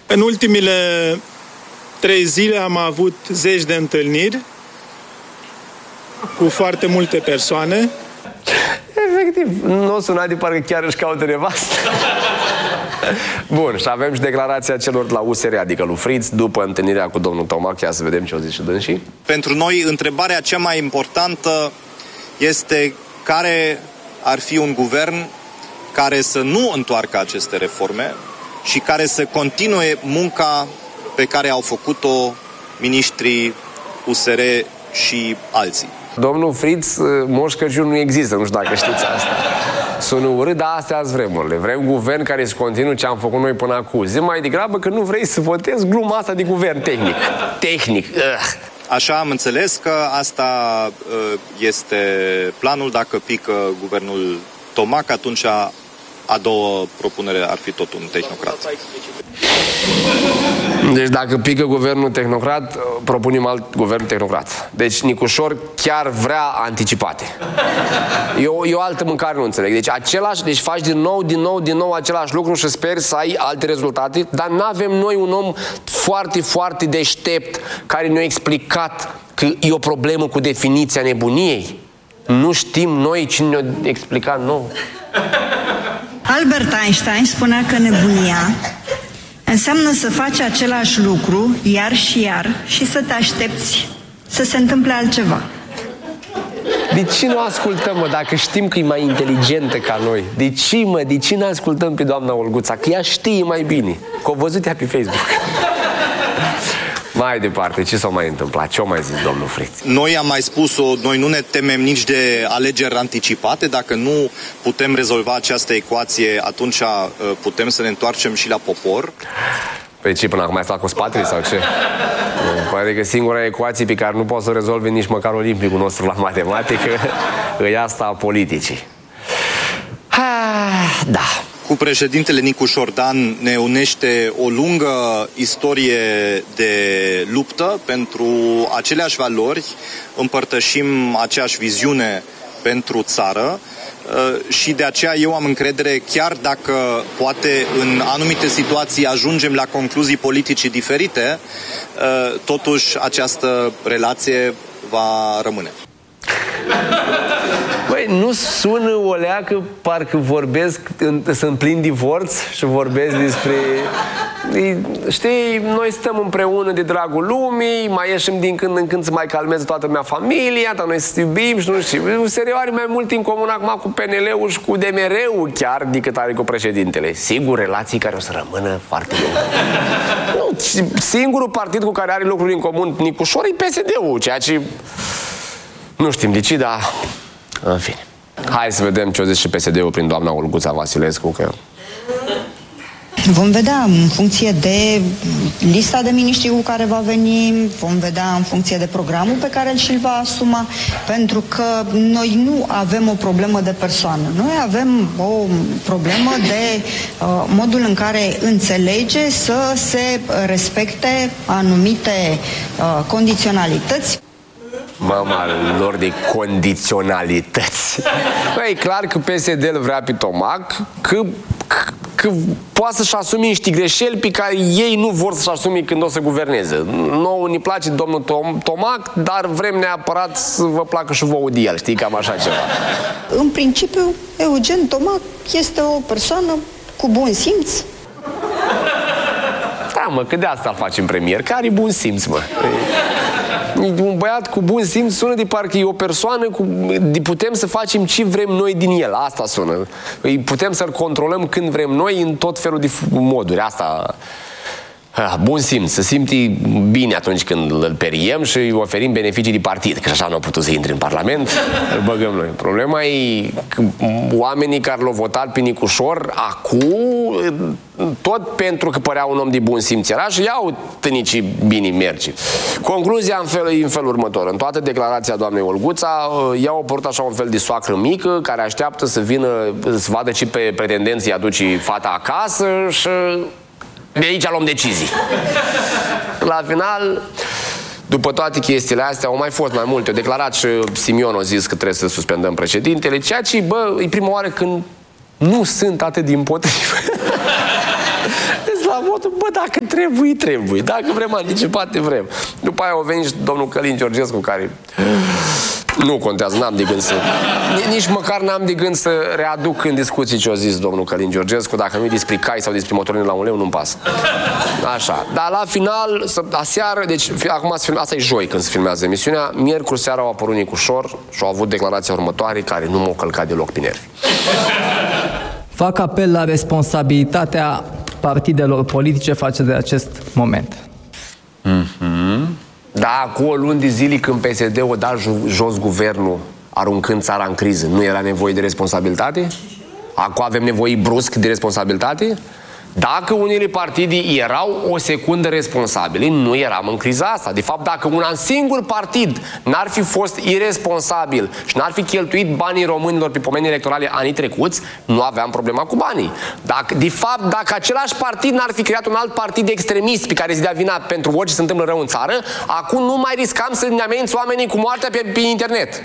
În ultimele 3 zile am avut zeci de întâlniri cu foarte multe persoane. Efectiv, nu o suna de parcă chiar își caută nevastă. Bun, și avem și declarația celor de la USR, adică lui Fritz, după întâlnirea cu domnul Tomac. Ia să vedem ce o zice și dânsii. Pentru noi, întrebarea cea mai importantă este care ar fi un guvern care să nu întoarcă aceste reforme și care să continue munca pe care au făcut-o miniștrii USR și alții. Domnul Fritz, Moș Crăciun nu există, nu știu dacă știți asta. Sună urât, dar astea sunt vremurile. Vrem guvern care să continue ce am făcut noi până acum. Zi mai degrabă că nu vrei să votezi gluma asta de guvern tehnic. Tehnic. Așa am înțeles că asta este planul. Dacă pică guvernul Tomac, atunci a doua propunere ar fi tot un tehnocrat. Deci dacă pică guvernul tehnocrat, propunem alt guvern tehnocrat. Deci Nicușor chiar vrea anticipate. E o altă mâncare, nu înțeleg. Deci faci din nou același lucru și speri să ai alte rezultate, dar n-avem noi un om foarte, foarte deștept care ne-a explicat că e o problemă cu definiția nebuniei. Nu știm noi cine ne-a explicat nou. Albert Einstein spunea că nebunia înseamnă să faci același lucru iar și iar și să te aștepți să se întâmple altceva. De ce nu ascultăm, mă, dacă știm că e mai inteligentă ca noi? De ce nu ascultăm pe doamna Olguța? Că ea știe mai bine. Că o văzut ea pe Facebook. Mai departe, ce s-a mai întâmplat? Ce-o mai zis domnul Fritz? Noi am mai spus-o, noi nu ne temem nici de alegeri anticipate. Dacă nu putem rezolva această ecuație, atunci putem să ne întoarcem și la popor. Păi ce, până acum ai stat cu spatele sau ce? Poate că singura ecuație pe care nu poți să rezolvi nici măcar olimpicul nostru la matematică e asta a politicii. Da. Cu președintele Nicu Șordan ne unește o lungă istorie de luptă pentru aceleași valori, împărtășim aceeași viziune pentru țară și de aceea eu am încredere, chiar dacă poate în anumite situații ajungem la concluzii politice diferite, totuși această relație va rămâne. Băi, nu sună o leacă, parcă vorbesc, sunt plin divorț și vorbesc despre... Știi, noi stăm împreună de dragul lumii, mai ieșim din când în când să mai calmeze toată lumea familia, dar noi să iubim și nu știu. USR are mai mult în comun acum cu PNL-ul și cu DMR-ul chiar decât are cu președintele. Sigur, relații care o să rămână foarte lungă. Nu, singurul partid cu care are lucruri în comun Nicușor e PSD-ul, ceea ce... Nu știm de ce, dar... În fine. Hai să vedem ce o zice și PSD-ul prin doamna Olguța Vasilescu, că... Vom vedea în funcție de lista de miniștri cu care va veni, vom vedea în funcție de programul pe care și-l va asuma, pentru că noi nu avem o problemă de persoană. Noi avem o problemă de modul în care înțelege să se respecte anumite condiționalități. Mama lor de condiționalități. Băi, e clar că PSD-l vrea pe Tomac, că poate să-și asume niște greșeli pe care ei nu vor să-și asume când o să guverneze. Nouă ne place domnul Tomac, dar vrem neapărat să vă placă și vouă de el, știi, cam așa ceva. În principiu, Eugen Tomac este o persoană cu bun simț. Da, mă, că de asta facem premier, că are bun simț, mă. Un băiat cu bun simț sună de parcă e o persoană putem să facem ce vrem noi din el. Asta sună. Putem să-l controlăm când vrem noi în tot felul de moduri. Asta... Bun simț, să simți bine atunci când îl periem și îi oferim beneficii de partid, că așa nu au putut să intre în Parlament, îl băgăm noi. Problema e că oamenii care l-au votat pe Nicușor acum, tot pentru că părea un om de bun simț era și iau tânicii bine merge. Concluzia în felul următor. În toată declarația doamnei Olguța, ea a părut așa un fel de soacră mică care așteaptă să vină, să vadă ce pe pretendenții aduce fata acasă și... de aici luăm decizii. La final, după toate chestiile astea, au mai fost mai multe. A declarat și Simion a zis că trebuie să suspendăm președintele, ceea ce, bă, e prima oară când nu sunt atât de împotrivă. Sunt la votul, bă, dacă trebuie, trebuie. Dacă vrem anticipate, vrem. După aia a venit și domnul Călin Georgescu, care nu contează, n-am de gând să... Nici măcar n-am de gând să readuc în discuții ce a zis domnul Călin Georgescu, dacă nu e despre cai sau despre motorină la 1 leu, nu-mi pasă. Așa. Dar la final, aseară, deci acum asta e joi când se filmează emisiunea, miercuri seara au apărut Nicușor și au avut declarația următoare care nu m-au călcat deloc pe nervi. Fac apel la responsabilitatea partidelor politice față de acest moment. Da, cu o luni de zile când PSD-ul a dat jos guvernul aruncând țara în criză, nu era nevoie de responsabilitate? Acum avem nevoie brusc de responsabilitate? Dacă unele partide erau o secundă responsabili, nu eram în criza asta. De fapt, dacă un singur partid n-ar fi fost irresponsabil și n-ar fi cheltuit banii românilor pe pomeni electorale anii trecuți, nu aveam problema cu banii. De fapt, dacă același partid n-ar fi creat un alt partid extremist pe care se dea vina pentru orice se întâmplă rău în țară, acum nu mai riscam să ne ameninți oamenii cu moartea pe internet.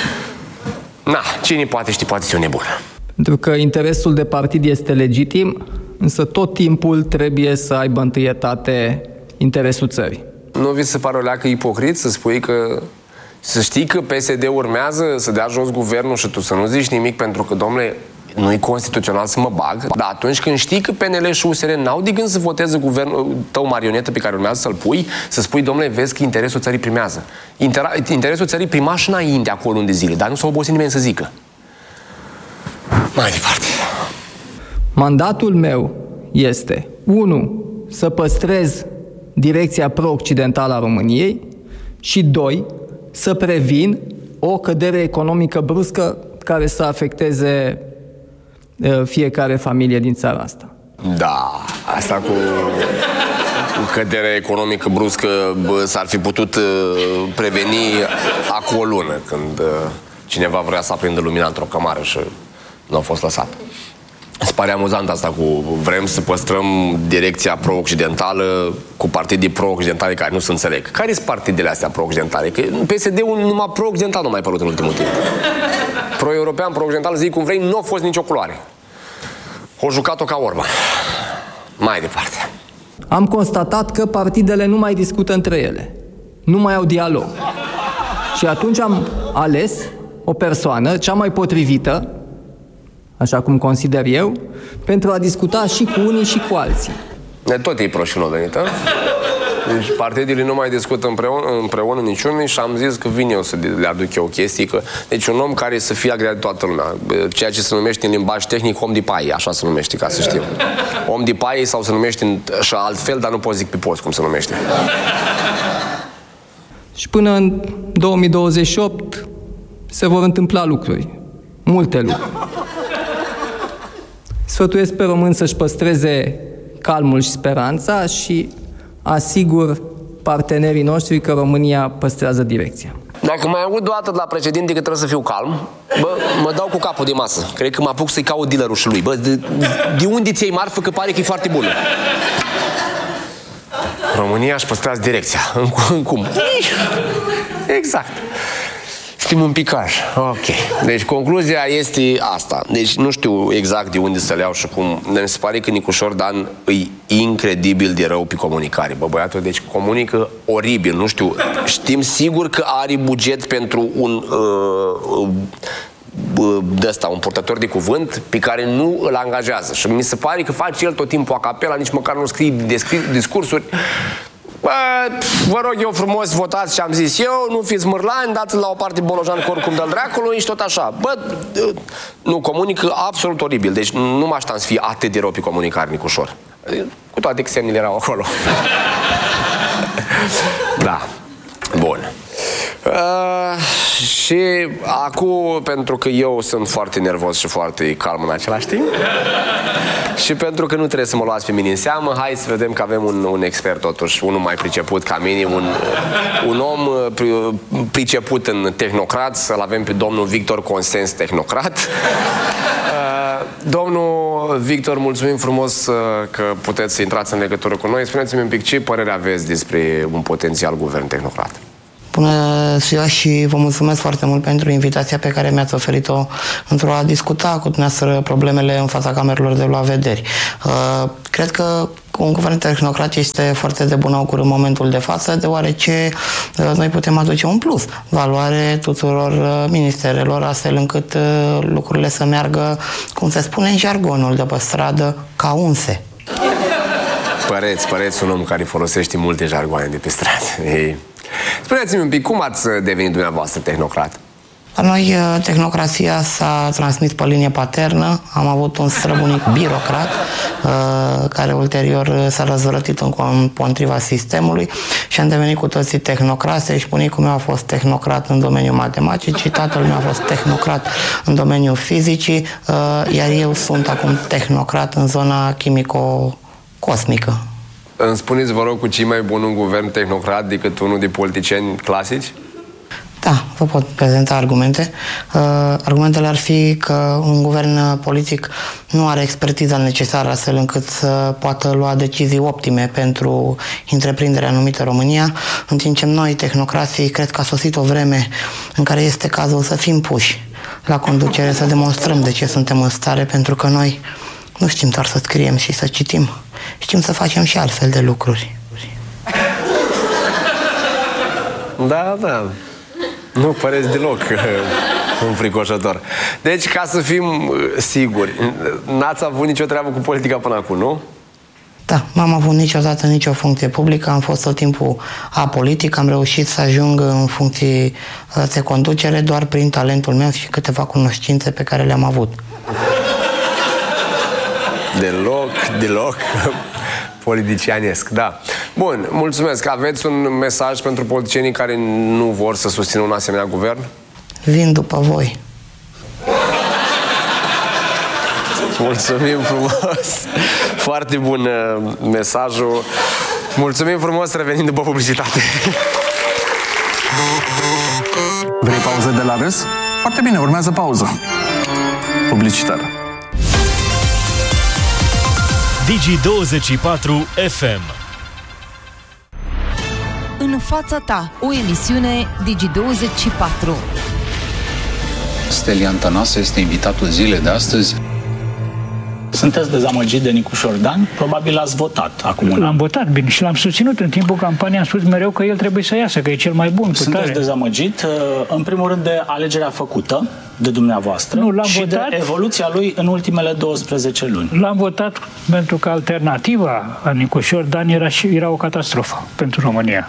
Na, cine poate ști, poate fi o nebună. Pentru că interesul de partid este legitim, însă tot timpul trebuie să aibă întâietate interesul țării. Nu vi se pare o leacă ipocrit să spui că... Să știi că PSD urmează să dea jos guvernul și tu să nu zici nimic pentru că, domnule, nu-i constituțional să mă bag, dar atunci când știi că PNL și USR n-au de gând să voteze guvernul tău marionetă pe care urmează să-l pui, să spui, domnule, vezi că interesul țării primează. Interesul țării prima și înainte acolo luni de zile, dar nu s-a obosit nimeni să zică. Mai departe. Mandatul meu este 1. Să păstrez direcția pro-occidentală a României și 2. Să previn o cădere economică bruscă care să afecteze fiecare familie din țara asta. Da, asta cu căderea economică bruscă s-ar fi putut preveni acum o lună, când cineva vrea să aprindă lumina într-o cămară și nu a fost lăsat. Îți pare amuzant asta cu vrem să păstrăm direcția pro-occidentală cu partidii pro-occidentale care nu se înțeleg. Care sunt partidele astea pro-occidentale? Că PSD-ul numai pro-occidental nu mai părut în ultimul timp. Pro-european, pro-occidental, zic cum vrei, nu a fost nicio culoare. O jucat-o ca Orban. Mai departe. Am constatat că partidele nu mai discută între ele. Nu mai au dialog. Și atunci am ales o persoană, cea mai potrivită, așa cum consider eu, pentru a discuta și cu unii și cu alții. Tot e proșilor venit, a? Deci partidele nu mai discută împreună niciunul și am zis că vin eu să le aduc eu o chestie, că deci un om care să fie agreat de toată lumea, ceea ce se numește în limbaj tehnic om de paie, așa se numește, ca să știu. Om de paie sau se numește și altfel, dar nu pot zic pe post cum se numește. Și până în 2028 se vor întâmpla lucruri, multe lucruri. Sfătuiesc pe români să-și păstreze calmul și speranța și asigur partenerii noștri că România păstrează direcția. Dacă mai aud o dată de la președinte că trebuie să fiu calm, bă, mă dau cu capul de masă. Cred că mă apuc să-i caut dealerul și lui. Bă, de unde ți-ai marfă că pare că e foarte bună? România își păstrează direcția. În cum? Exact. Suntem un picaș. Ok. Deci concluzia este asta. Deci nu știu exact de unde să le iau și cum. Mi se pare că Nicușor Dan e incredibil de rău pe comunicare. Bă, băiatul, deci comunică oribil. Nu știu. Știm sigur că are buget pentru un un purtător de cuvânt pe care nu îl angajează. Și mi se pare că face el tot timpul a capela, nici măcar nu scrie discursuri. Bă, vă rog eu frumos, votați ce am zis eu, nu fiți mârlani, dați la o parte Bolojan cu oricum de-al dracului și tot așa. Bă, nu, comunică absolut oribil. Deci nu mă așteptam să fie atât de rău pe comunicare, Nicușor. Cu toate că semnele erau acolo. Da. Bun. Și acum, pentru că eu sunt foarte nervos și foarte calm în același timp și pentru că nu trebuie să mă luați pe mine în seamă, hai să vedem că avem un expert totuși, unul mai priceput ca mine, un om priceput în tehnocrat, să-l avem pe domnul Victor Consens Tehnocrat. Domnul Victor, mulțumim frumos că puteți să intrați în legătură cu noi. Spuneți-mi un pic ce părere aveți despre un potențial guvern tehnocrat. Bună ziua și vă mulțumesc foarte mult pentru invitația pe care mi-ați oferit-o pentru a discuta cu dumneavoastră problemele în fața camerelor de luat vederi. Cred că un guvern tehnocrat este foarte de bun augur în momentul de față, deoarece noi putem aduce un plus, valoare tuturor ministerelor, astfel încât lucrurile să meargă, cum se spune în jargonul de pe stradă, ca unse. Păreți un om care folosește multe jargoane de pe stradă. Spuneți-mi un pic, cum ați devenit dumneavoastră tehnocrat? La noi, tehnocrația s-a transmis pe linie paternă. Am avut un străbunic birocrat, care ulterior s-a răzvrătit împotriva sistemului și am devenit cu toții tehnocrate. Și bunicul meu a fost tehnocrat în domeniul matematicii, tatăl meu a fost tehnocrat în domeniul fizicii, iar eu sunt acum tehnocrat în zona chimico-cosmică. Îmi spuneți, vă rog, cu ce mai bun un guvern tehnocrat decât unul de politicieni clasici? Da, vă pot prezenta argumente. Argumentele ar fi că un guvern politic nu are expertiza necesară astfel încât să poată lua decizii optime pentru întreprinderea numită România, în timp ce noi, tehnocrații, cred că a sosit o vreme în care este cazul să fim puși la conducere, să demonstrăm de ce suntem în stare, pentru că noi nu știm doar să scriem și să citim, știm să facem și altfel de lucruri. Da. Nu păreți deloc înfricoșător. Deci, ca să fim siguri, n-ați avut nicio treabă cu politica până acum, nu? Da, n-am avut niciodată nicio funcție publică, am fost tot timpul apolitic, am reușit să ajung în funcții de conducere doar prin talentul meu și câteva cunoștințe pe care le-am avut. Deloc politicianesc, da. Bun, mulțumesc. Aveți un mesaj pentru politicienii care nu vor să susțină un asemenea guvern? Vin după voi. Mulțumim frumos. Foarte bun mesajul. Mulțumim frumos, revenim după publicitate. Vrei pauză de la râs? Foarte bine, urmează pauză publicitară. Digi24 FM. În fața ta, o emisiune Digi24. Stelian Tănase este invitatul zilei de astăzi. Sunteți dezamăgit de Nicu Șordan? Probabil l-ați votat acum. L-am votat, bine, și l-am susținut în timpul campaniei. Am spus mereu că el trebuie să iasă, că e cel mai bun. Sunteți dezamăgit, în primul rând, de alegerea făcută de dumneavoastră. Nu, l-am și votat, de evoluția lui în ultimele 12 luni. L-am votat pentru că alternativa a Nicu Șordan era o catastrofă pentru România.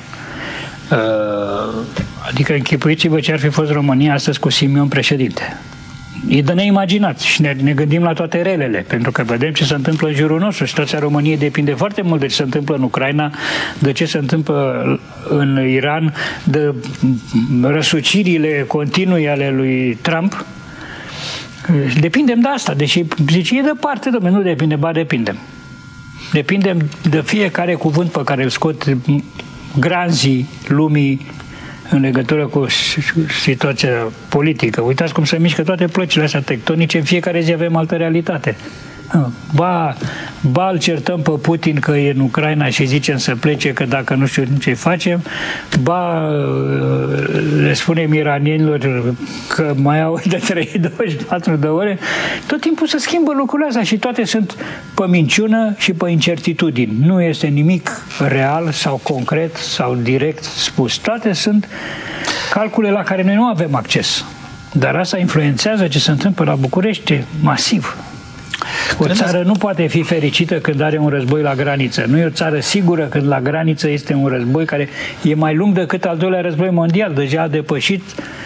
Adică închipuiți-vă ce ar fi fost România astăzi cu Simion președinte. E de neimaginat și ne gândim la toate relele, pentru că vedem ce se întâmplă în jurul nostru. Situația României depinde foarte mult de ce se întâmplă în Ucraina, de ce se întâmplă în Iran, de răsucirile continue ale lui Trump. Depindem de asta, deși zice, e departe, domnule, nu depinde, ba depindem. Depindem de fiecare cuvânt pe care îl scot granzii lumii în legătură cu situația politică. Uitați cum se mișcă toate plăcile astea tectonice, în fiecare zi avem altă realitate. Ba îl certăm pe Putin că e în Ucraina și zicem să plece, că dacă nu știu ce facem, ba le spunem iranienilor că mai au de 3-24 de ore. Tot timpul se schimbă lucrurile astea și toate sunt pe minciună și pe incertitudini. Nu este nimic real sau concret sau direct spus. Toate sunt calcule la care noi nu avem acces. Dar asta influențează ce se întâmplă la București masiv. O țară nu poate fi fericită când are un război la graniță. Nu e o țară sigură când la graniță este un război care e mai lung decât al doilea război mondial. Deja a depășit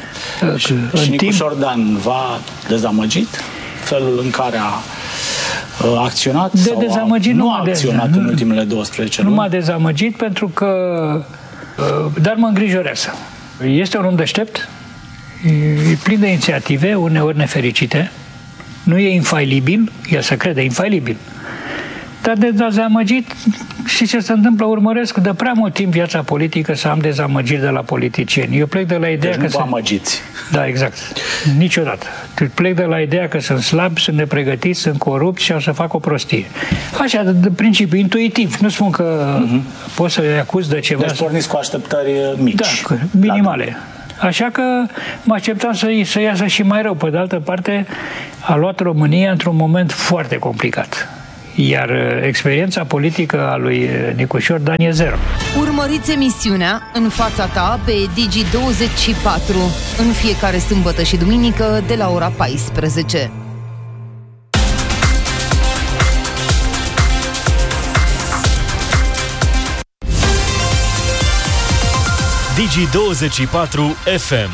și Nicu Șordan v-a dezamăgit felul în care a acționat sau nu a acționat în ultimele 12 luni? Nu m-a dezamăgit pentru că dar mă îngrijorează. Este un om deștept, e plin de inițiative, uneori nefericite. Nu e infailibil, el se crede infailibil. Dar de dezamăgit, și ce se întâmplă, urmăresc de prea mult timp viața politică să am dezamăgiri de la politicieni. Eu plec de la ideea că nu vă amăgiți. Da, exact. Niciodată. Plec de la ideea că sunt slabi, sunt nepregătiți, sunt corupți și o să fac o prostie. Așa, de principiu, intuitiv. Nu spun că pot să-i acuz de ceva. Deci porniți cu așteptări mici. Da, minimale. Așa că mă așteptam să iasă și mai rău. Pe de altă parte, a luat România într-un moment foarte complicat. Iar experiența politică a lui Nicu Șordan e zero. Urmăriți emisiunea În fața ta pe Digi24 în fiecare sâmbătă și duminică de la ora 14. Digi24 FM.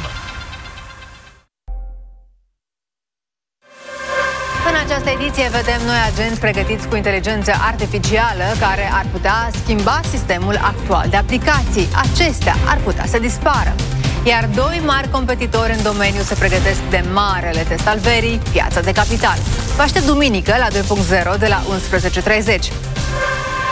În această ediție vedem noi agenți pregătiți cu inteligență artificială care ar putea schimba sistemul actual de aplicații. Acestea ar putea să dispară. Iar doi mari competitori în domeniu se pregătesc de marele test al verii, piața de capital. Vă aștept duminică la 2.0 de la 11.30.